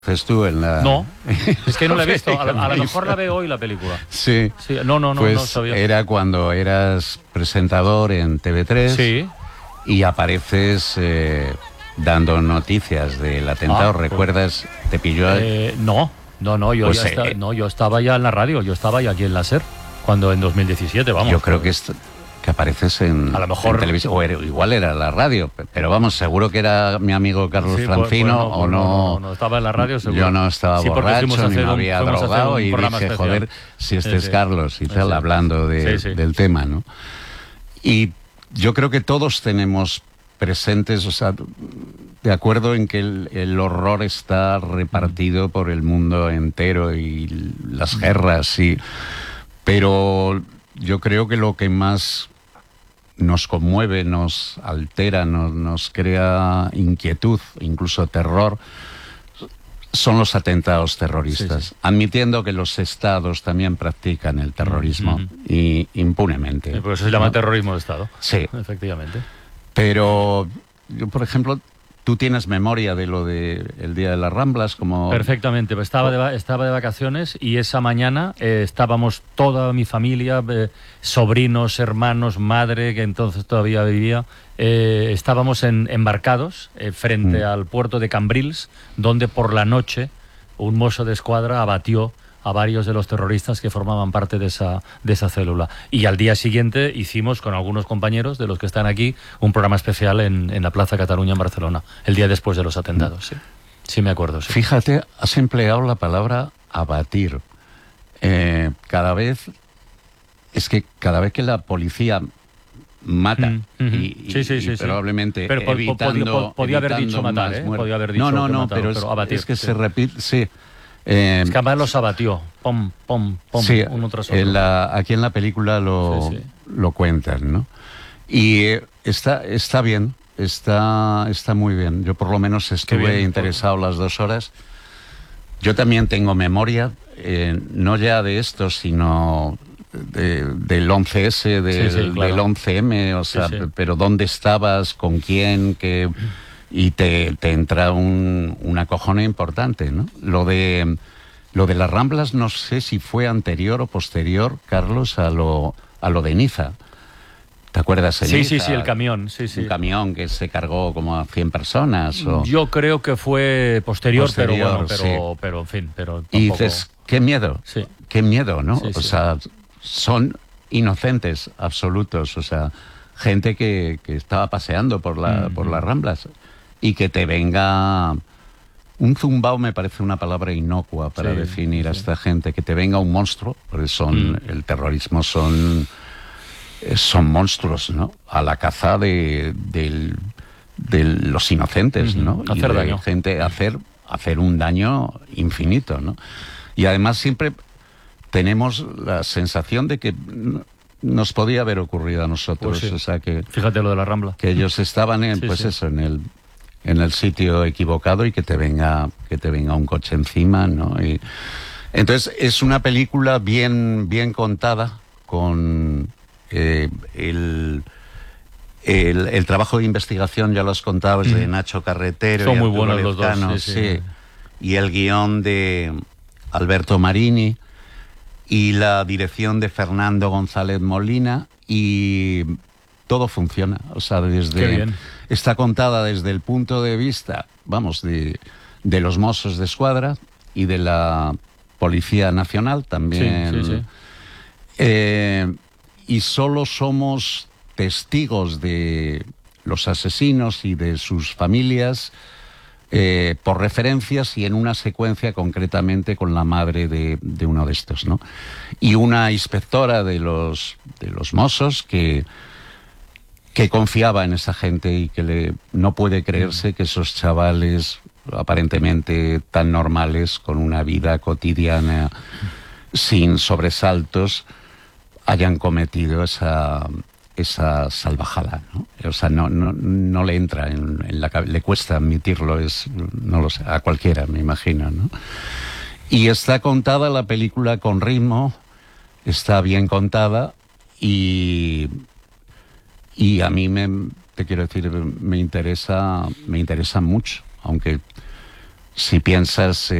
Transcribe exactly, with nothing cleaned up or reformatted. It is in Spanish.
¿Ves tú en la...? No, es que no la he visto. A, a lo mejor la veo hoy la película. Sí. sí. No, no, no, pues no sabía. Era cuando eras presentador en T V tres. Sí. Y apareces eh, dando noticias del atentado. Ah, ¿Recuerdas? ¿Te pilló? Eh, no, no, no yo, Pues, ya esta- eh, no, yo estaba ya en la radio, yo estaba ya aquí en la SER, cuando en dos mil diecisiete, vamos. Yo creo que, es, que apareces en, A lo mejor- en televisión. O era- igual era la radio. Pero vamos, seguro que era mi amigo Carlos Sí, pues- Francino pues no, o pues no... no, no, no, estaba en la radio seguro. Yo no estaba Sí, porque fuimos borracho a ni hacer me un- había fuimos a hacer drogado un y programa dije, especial. joder, si este Sí, es sí. Carlos y Sí, tal, sí. hablando de, Sí, sí. del tema, ¿no? Y yo creo que todos tenemos presentes, o sea, de acuerdo en que el, el horror está repartido por el mundo entero y las guerras, y, pero yo creo que lo que más nos conmueve, nos altera, nos, nos crea inquietud, incluso terror, son los atentados terroristas, Sí, sí. admitiendo que los estados también practican el terrorismo Ujú. y impunemente. Eh, Por eso se llama ¿no? terrorismo de Estado. Sí. Efectivamente. Pero yo, por ejemplo, tú tienes memoria de lo de el Día de las Ramblas, como... Perfectamente, pues estaba de, va- estaba de vacaciones y esa mañana eh, estábamos toda mi familia, eh, sobrinos, hermanos, madre, que entonces todavía vivía, eh, estábamos en, embarcados eh, frente Mm. al puerto de Cambrils, donde por la noche un mozo de escuadra abatió a varios de los terroristas que formaban parte de esa, de esa célula. Y al día siguiente hicimos con algunos compañeros de los que están aquí un programa especial en, en la Plaza Cataluña en Barcelona, el día después de los atentados. Sí, sí me acuerdo. Sí. Fíjate, has empleado la palabra abatir. Eh, cada vez... Es que cada vez que la policía mata Mm, ujú. y, y- Sí, sí, y sí, sí. probablemente Pero po- po- evitando, podía- po- podía haber evitando dicho matar, más ¿eh? muertes. Podía haber dicho no, no, que no, mataron, pero, pero es, abatir, es que sí. se repite, sí. Eh, Es que además los abatió, pom, pom, pom, sí, uno tras otro. en la- aquí en la película lo, Sí, sí. lo cuentan, ¿no? Y eh, está, está bien, está, está muy bien. Yo por lo menos estuve bien, interesado las dos horas. Yo también tengo memoria, eh, no ya de esto, sino de- del once ese, del, Sí, sí, claro. del once eme, o sea, Sí, sí. pero ¿dónde estabas? ¿Con quién? ¿Qué? Y te, te entra un, una cojona importante, ¿no? Lo de, lo de las Ramblas, no sé si fue anterior o posterior, Carlos, a lo, a lo de Niza. ¿Te acuerdas? en Sí, sí, Niza? sí, el camión, sí, sí. Un camión que se cargó como a cien personas. O... Yo creo que fue posterior, Posterior, pero bueno, pero, sí. pero en fin, pero tampoco... Y dices, qué miedo, Sí. qué miedo, ¿no? Sí, o sí. sea, son inocentes absolutos, o sea, gente que, que estaba paseando por, la, Mm, por mm. las Ramblas y que te venga... Un zumbao me parece una palabra inocua para Sí, definir a sí. esta gente, que te venga un monstruo, porque son, Mm. el terrorismo son, eh, son monstruos, ¿no? A la caza de, del- de los inocentes, Ujú. ¿no? Y Hacer de daño. gente, hacer, hacer un daño infinito, ¿no? Y además siempre tenemos la sensación de que no- nos podía haber ocurrido a nosotros, Pues sí. o sea, que, Fíjate lo de la Rambla. que ellos estaban en, Sí, pues sí. eso, en el en el sitio equivocado y que te venga que te venga un coche encima, ¿no? Y entonces es una película bien bien contada, con eh, el, el el trabajo de investigación, ya lo has contado, es de Mm. Nacho Carretero. Son y muy Arturo buenos los dos, Lezcano, sí, sí. y el guión de Alberto Marini y la dirección de Fernando González Molina, y todo funciona, o sea, Qué desde bien. está contada desde el punto de vista, vamos, de, de los Mossos de Escuadra y de la Policía Nacional también. Sí, sí, sí. Eh, y solo somos testigos de los asesinos y de sus familias, eh, por referencias y en una secuencia concretamente con la madre de, de uno de estos, ¿no? Y una inspectora de los, de los Mossos que, que confiaba en esa gente y que le, no puede creerse que esos chavales aparentemente tan normales, con una vida cotidiana sin sobresaltos, hayan cometido esa, esa salvajada, ¿no? O sea, no, no, no le entra en, en la cabeza, le cuesta admitirlo, es, no lo sé, a cualquiera, me imagino, ¿no? Y está contada la película con ritmo, está bien contada, y, y a mí me, te quiero decir, me interesa, me interesa mucho, aunque si piensas